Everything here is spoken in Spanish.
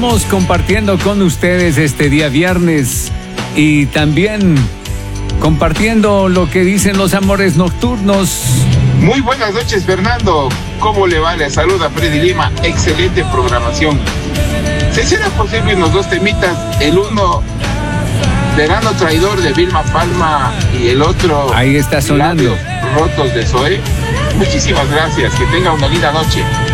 Estamos compartiendo con ustedes este día viernes y también compartiendo lo que dicen los amores nocturnos. Muy buenas noches, Fernando. ¿Cómo le va? Le saluda Freddy Lima. Excelente programación. Si será posible unos dos temitas, el uno, Verano Traidor de Vilma Palma, y el otro, Ahí está sonando. Labios Rotos de Zoé. Muchísimas gracias. Que tenga una linda noche.